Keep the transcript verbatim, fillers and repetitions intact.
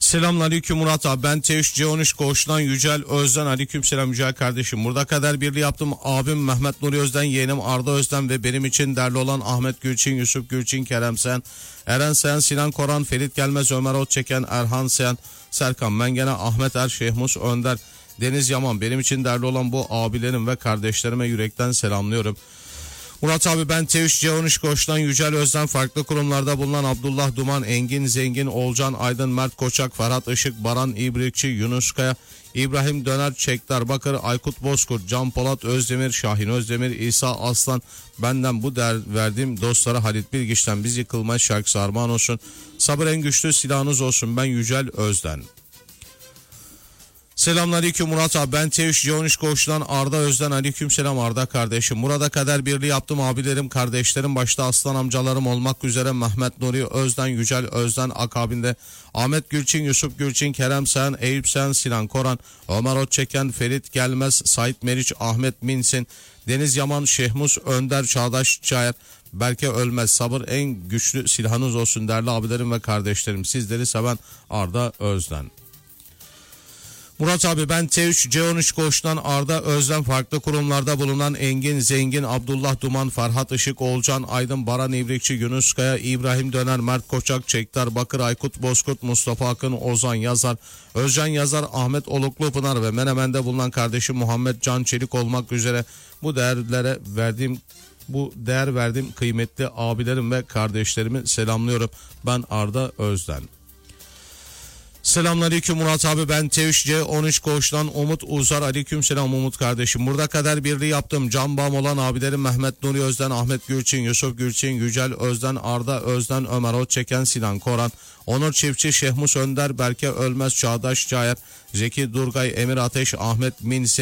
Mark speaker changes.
Speaker 1: Selamünaleyküm Murat abi. Ben T üç C on üç Koğuş'tan Yücel Özden. Aleykümselam Yücel kardeşim. Burada kader birliği yaptım. Abim Mehmet Nuri Özden, yeğenim Arda Özden ve benim için değerli olan Ahmet Gülçin, Yusuf Gülçin, Kerem Sen, Eren Sen, Sinan Koran, Ferit Gelmez, Ömer Otçeken, Erhan Sen, Serkan Mengene, Ahmet Er, Şehmus Önder, Deniz Yaman. Benim için değerli olan bu abilerim ve kardeşlerime yürekten selamlıyorum. Murat abi, ben T üç C on üç Koç'tan Yücel Özden. Farklı kurumlarda bulunan Abdullah Duman, Engin Zengin, Olcan Aydın, Mert Koçak, Ferhat Işık, Baran İbrikçi, Yunus Kaya, İbrahim Döner, Çekdar Bakır, Aykut Bozkurt, Can Polat Özdemir, Şahin Özdemir, İsa Aslan. Benden bu değer verdiğim dostlara Halit Bilgiç'ten Biz Yıkılmaz şarkısı armağan olsun. Sabır en güçlü silahınız olsun. Ben Yücel Özden. Selamünaleyküm Murat abi. Ben T üç C on üç Koç'tan Arda Özden. Aleykümselam Arda kardeşim. Burada kader birliği yaptım. Abilerim, kardeşlerim, başta aslan amcalarım olmak üzere Mehmet Nuri Özden, Yücel Özden, akabinde Ahmet Gülçin, Yusuf Gülçin, Kerem Sen, Eyüp Sen, Sinan Koran, Ömer Otçeken, Ferit Gelmez, Sait Meriç, Ahmet Minsin, Deniz Yaman, Şehmus Önder, Çağdaş Çayar, Berke Ölmez. Sabır en güçlü silahınız olsun değerli abilerim ve kardeşlerim. Sizleri seven Arda Özden. Murat abi, ben T üç C on üç Koç'tan Arda Özden. Farklı kurumlarda bulunan Engin Zengin, Abdullah Duman, Ferhat Işık, Olcan Aydın, Baran İbrikçi, Yunus Kaya, İbrahim Döner, Mert Koçak, Çekdar Bakır, Aykut Bozkurt, Mustafa Akın, Ozan Yazar, Özcan Yazar, Ahmet Oluklu Pınar ve Menemen'de bulunan kardeşim Muhammed Can Çelik olmak üzere bu değerlere verdiğim bu değer verdiğim kıymetli abilerim ve kardeşlerimi selamlıyorum. Ben Arda Özden. Selamünaleyküm Murat abi, ben T üç C on üç Koç'tan Umut Uzar. Aleykümselam Umut kardeşim. Burada kader birliği yaptım. Can bağım olan abilerim Mehmet Nuri Özden, Ahmet Gülçin, Yusuf Gülçin, Yücel Özden, Arda Özden, Ömer Otçeken, Sinan Koran, Onur Çiftçi, Şehmus Önder, Berke Ölmez, Çağdaş Çayar, Zeki Durgay, Emir Ateş, Ahmet Minsin,